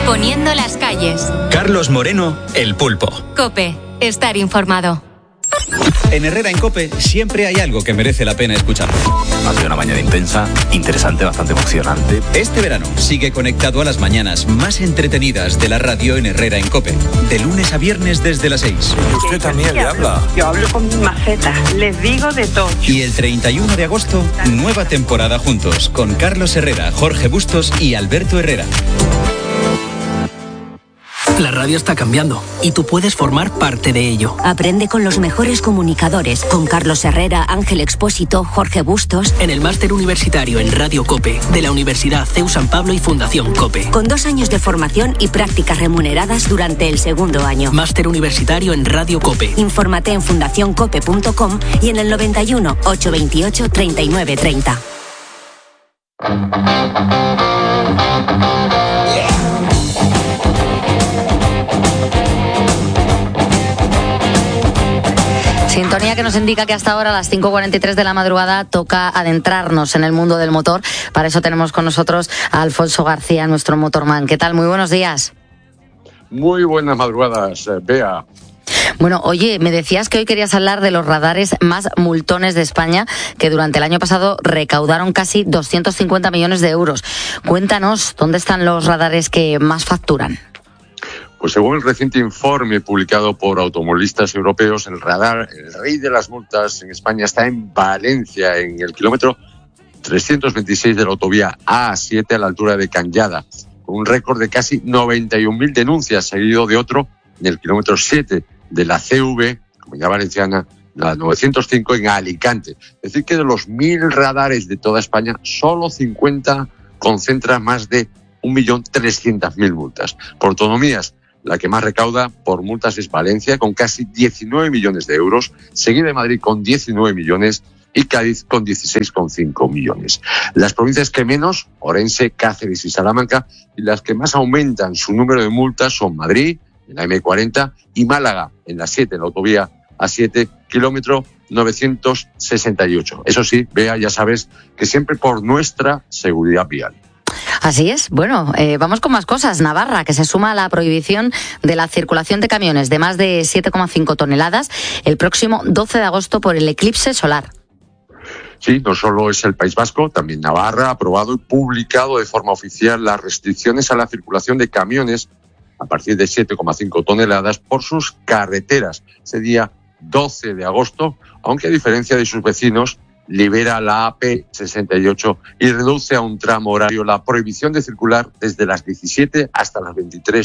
Poniendo las calles. Carlos Moreno, El Pulpo. COPE. Estar informado. En Herrera en COPE siempre hay algo que merece la pena escuchar. Ha sido una mañana intensa, interesante, bastante emocionante. Este verano sigue conectado a las mañanas más entretenidas de la radio en Herrera en COPE. De lunes a viernes desde las 6. Y usted también le habla. Yo hablo con mi maceta, les digo de todo. Y el 31 de agosto, nueva temporada juntos con Carlos Herrera, Jorge Bustos y Alberto Herrera. La radio está cambiando y tú puedes formar parte de ello. Aprende con los mejores comunicadores, con Carlos Herrera, Ángel Expósito, Jorge Bustos. En el máster universitario en Radio COPE de la Universidad CEU San Pablo y Fundación COPE. Con 2 años de formación y prácticas remuneradas durante el segundo año. Máster universitario en Radio COPE. Infórmate en fundacioncope.com y en el 91 828 39 30. Sintonía que nos indica que hasta ahora, a las 5:43 de la madrugada, toca adentrarnos en el mundo del motor. Para eso tenemos con nosotros a Alfonso García, nuestro motorman. ¿Qué tal? Muy buenos días. Muy buenas madrugadas, Bea. Bueno, oye, me decías que hoy querías hablar de los radares más multones de España, que durante el año pasado recaudaron casi 250 millones de euros. Cuéntanos, ¿dónde están los radares que más facturan? Pues según el reciente informe publicado por automovilistas europeos, el radar, el rey de las multas en España, está en Valencia, en el kilómetro 326 de la autovía A7 a la altura de Cañada, con un récord de casi 91.000 denuncias, seguido de otro en el kilómetro 7 de la CV, Comunidad Valenciana, la 905 en Alicante. Es decir, que de los 1.000 radares de toda España, solo 50 concentran más de 1.300.000 multas. Por autonomías, la que más recauda por multas es Valencia, con casi 19 millones de euros, seguida de Madrid con 19 millones y Cádiz con 16,5 millones. Las provincias que menos, Orense, Cáceres y Salamanca, y las que más aumentan su número de multas son Madrid, en la M40, y Málaga, en la 7, en la autovía A7, kilómetro 968. Eso sí, Bea, ya sabes que siempre por nuestra seguridad vial. Así es. Bueno, vamos con más cosas. Navarra, que se suma a la prohibición de la circulación de camiones de más de 7,5 toneladas el próximo 12 de agosto por el eclipse solar. Sí, no solo es el País Vasco, también Navarra ha aprobado y publicado de forma oficial las restricciones a la circulación de camiones a partir de 7,5 toneladas por sus carreteras. Ese día 12 de agosto, aunque a diferencia de sus vecinos, libera la AP68 y reduce a un tramo horario la prohibición de circular desde las 17 hasta las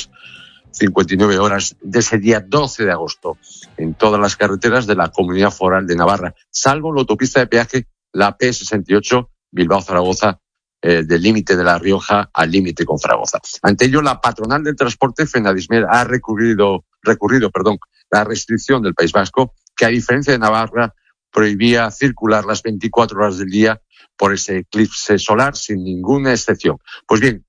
23:59 horas de ese día 12 de agosto en todas las carreteras de la Comunidad Foral de Navarra, salvo la autopista de peaje, la P68 Bilbao-Zaragoza, del límite de La Rioja al límite con Zaragoza. Ante ello, la patronal del transporte, Fenadismer, ha recurrido la restricción del País Vasco, que a diferencia de Navarra prohibía circular las 24 horas del día por ese eclipse solar sin ninguna excepción. Pues bien,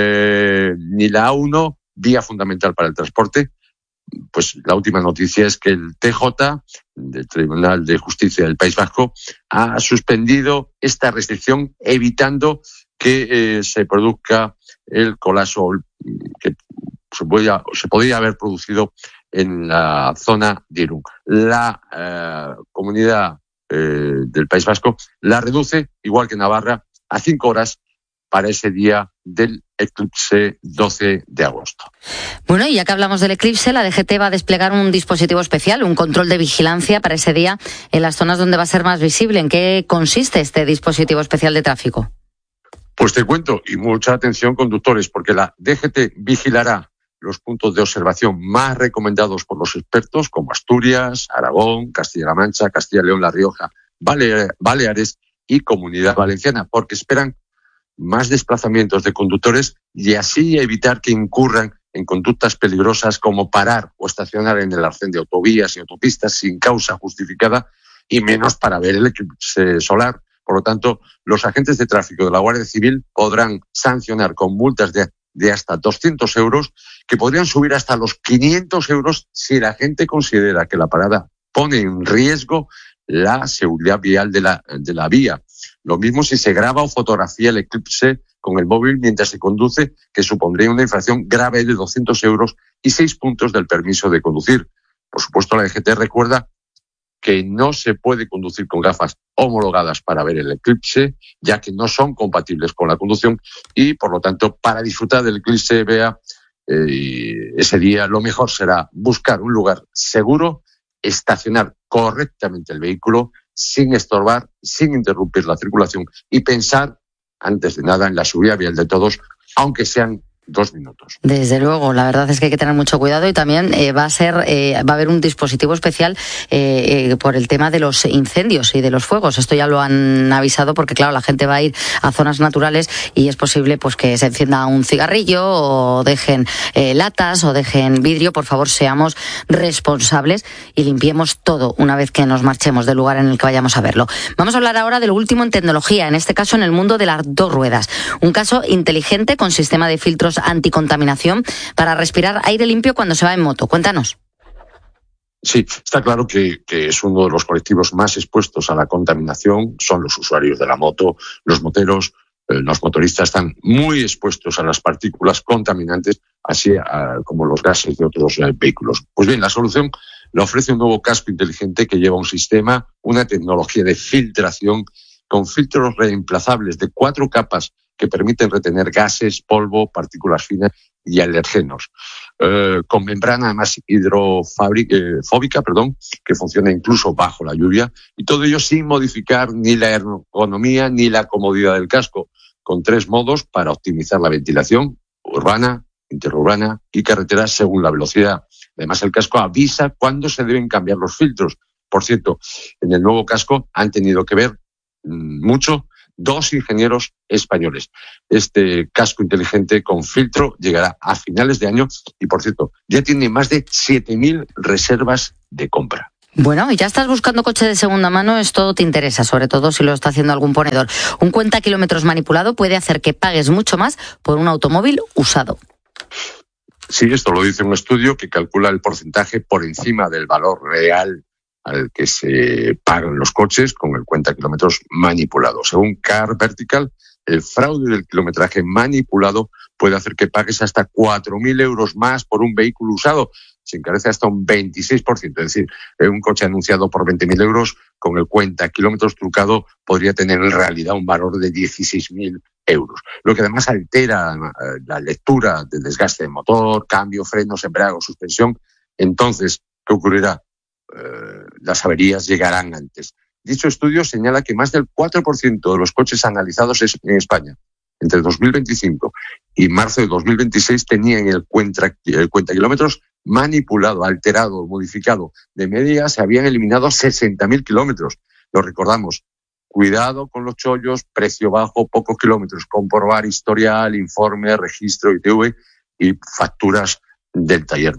ni la A1, vía fundamental para el transporte, pues la última noticia es que el TJ, del Tribunal de Justicia del País Vasco, ha suspendido esta restricción, evitando que se produzca el colapso que se podría haber producido en la zona de Irún. La comunidad del País Vasco la reduce, igual que Navarra, a 5 horas para ese día del eclipse 12 de agosto. Bueno, y ya que hablamos del eclipse, la DGT va a desplegar un dispositivo especial, un control de vigilancia para ese día en las zonas donde va a ser más visible. ¿En qué consiste este dispositivo especial de tráfico? Pues te cuento, y mucha atención conductores, porque la DGT vigilará los puntos de observación más recomendados por los expertos, como Asturias, Aragón, Castilla-La Mancha, Castilla y León, La Rioja, Baleares y Comunidad Valenciana, porque esperan más desplazamientos de conductores y así evitar que incurran en conductas peligrosas como parar o estacionar en el arcén de autovías y autopistas sin causa justificada, y menos para ver el eclipse solar. Por lo tanto, los agentes de tráfico de la Guardia Civil podrán sancionar con multas de hasta 200 euros, que podrían subir hasta los 500 euros si la gente considera que la parada pone en riesgo la seguridad vial de la vía. Lo mismo si se graba o fotografía el eclipse con el móvil mientras se conduce, que supondría una infracción grave de 200 euros y 6 puntos del permiso de conducir. Por supuesto, la DGT recuerda que no se puede conducir con gafas homologadas para ver el eclipse, ya que no son compatibles con la conducción y, por lo tanto, para disfrutar del eclipse, Bea, ese día lo mejor será buscar un lugar seguro, estacionar correctamente el vehículo sin estorbar, sin interrumpir la circulación y pensar, antes de nada, en la seguridad vial de todos, aunque sean 2 minutos. Desde luego, la verdad es que hay que tener mucho cuidado y también va a haber un dispositivo especial por el tema de los incendios y de los fuegos. Esto ya lo han avisado porque, claro, la gente va a ir a zonas naturales y es posible pues que se encienda un cigarrillo o dejen latas o dejen vidrio. Por favor, seamos responsables y limpiemos todo una vez que nos marchemos del lugar en el que vayamos a verlo. Vamos a hablar ahora de lo último en tecnología, en este caso en el mundo de las 2 ruedas. Un caso inteligente con sistema de filtros anticontaminación para respirar aire limpio cuando se va en moto. Cuéntanos. Sí, está claro que es uno de los colectivos más expuestos a la contaminación, son los usuarios de la moto, los moteros, los motoristas están muy expuestos a las partículas contaminantes, así como los gases de otros vehículos. Pues bien, la solución le ofrece un nuevo casco inteligente que lleva un sistema, una tecnología de filtración con filtros reemplazables de 4 capas que permiten retener gases, polvo, partículas finas y alergenos. Con membrana además hidrofóbica, que funciona incluso bajo la lluvia, y todo ello sin modificar ni la ergonomía ni la comodidad del casco, con 3 modos para optimizar la ventilación: urbana, interurbana y carretera según la velocidad. Además, el casco avisa cuándo se deben cambiar los filtros. Por cierto, en el nuevo casco han tenido que ver mucho 2 ingenieros españoles. Este casco inteligente con filtro llegará a finales de año y, por cierto, ya tiene más de 7.000 reservas de compra. Bueno, y ya estás buscando coche de segunda mano, esto te interesa, sobre todo si lo está haciendo algún ponedor. Un cuenta kilómetros manipulado puede hacer que pagues mucho más por un automóvil usado. Sí, esto lo dice un estudio que calcula el porcentaje por encima del valor real al que se pagan los coches con el cuenta kilómetros manipulado. Según Car Vertical, el fraude del kilometraje manipulado puede hacer que pagues hasta 4.000 euros más por un vehículo usado. Se encarece hasta un 26%. Es decir, un coche anunciado por 20.000 euros con el cuenta kilómetros trucado podría tener en realidad un valor de 16.000 euros. Lo que además altera la lectura del desgaste de motor, cambio, frenos, embrague, suspensión. Entonces, ¿qué ocurrirá? Las averías llegarán antes. Dicho estudio señala que más del 4% de los coches analizados en España entre 2025 y marzo de 2026 tenían el cuenta kilómetros manipulado, alterado, modificado. De media se habían eliminado 60.000 kilómetros. Lo recordamos. Cuidado con los chollos, precio bajo, pocos kilómetros. Comprobar historial, informe, registro, ITV y facturas del taller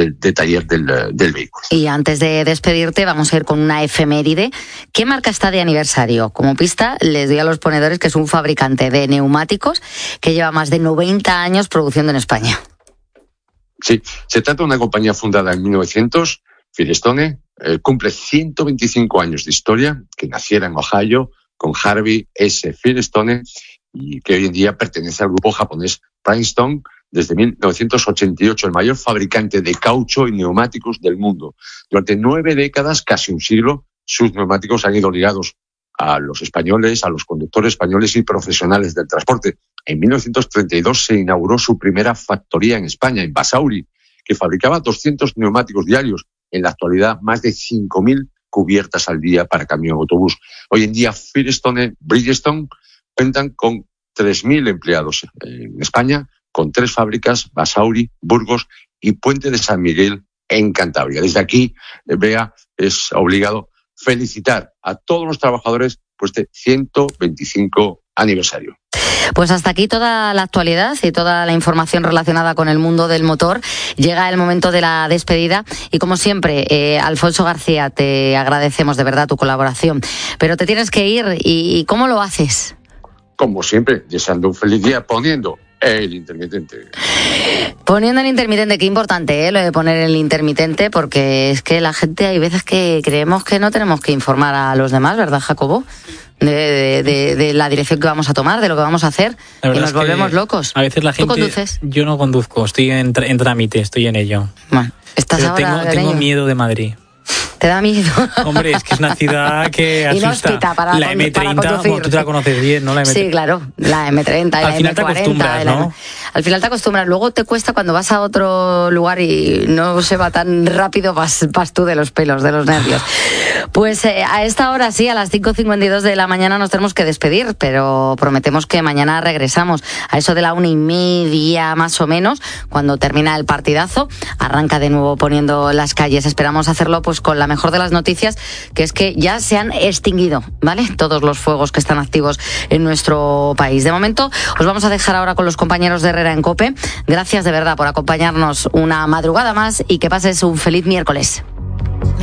del vehículo. Y antes de despedirte vamos a ir con una efeméride. ¿Qué marca está de aniversario? Como pista les doy a los ponedores que es un fabricante de neumáticos que lleva más de 90 años produciendo en España. Sí, se trata de una compañía fundada en 1900, Firestone, cumple 125 años de historia, que naciera en Ohio con Harvey S. Firestone y que hoy en día pertenece al grupo japonés Princeton. Desde 1988, el mayor fabricante de caucho y neumáticos del mundo. Durante 9 décadas, casi un siglo, sus neumáticos han ido ligados a los españoles, a los conductores españoles y profesionales del transporte. En 1932 se inauguró su primera factoría en España, en Basauri, que fabricaba 200 neumáticos diarios. En la actualidad, más de 5.000 cubiertas al día para camión y autobús. Hoy en día, Firestone, Bridgestone cuentan con 3.000 empleados en España, con 3 fábricas, Basauri, Burgos y Puente de San Miguel en Cantabria. Desde aquí, Bea, es obligado felicitar a todos los trabajadores por este 125 aniversario. Pues hasta aquí toda la actualidad y toda la información relacionada con el mundo del motor. Llega el momento de la despedida y, como siempre, Alfonso García, te agradecemos de verdad tu colaboración. Pero te tienes que ir, ¿y cómo lo haces? Como siempre, deseando un feliz día poniendo el intermitente. Poniendo el intermitente, qué importante, lo de poner el intermitente, porque es que la gente hay veces que creemos que no tenemos que informar a los demás, ¿verdad, Jacobo? de la dirección que vamos a tomar, de lo que vamos a hacer, y nos volvemos locos. A veces la gente... ¿Tú conduces? Yo no conduzco, estoy en trámite, estoy en ello. Bueno, estás pero ahora tengo miedo de Madrid. ¿Te da miedo? Hombre, es que es una ciudad que asusta. Inhóspita para la M30, bueno, tú te la conoces bien, ¿no? La M30. Sí, claro, la M30, Al la final M40. te acostumbras, ¿no? Al final te acostumbras. Luego te cuesta cuando vas a otro lugar y no se va tan rápido, vas tú de los pelos, de los nervios. Pues a esta hora sí, a las 5:52 de la mañana nos tenemos que despedir, pero prometemos que mañana regresamos a eso de la 1:30 más o menos, cuando termina el partidazo, arranca de nuevo Poniendo las Calles. Esperamos hacerlo pues con la mejor de las noticias, que es que ya se han extinguido, ¿vale?, todos los fuegos que están activos en nuestro país. De momento, os vamos a dejar ahora con los compañeros de Herrera en COPE. Gracias de verdad por acompañarnos una madrugada más y que pases un feliz miércoles.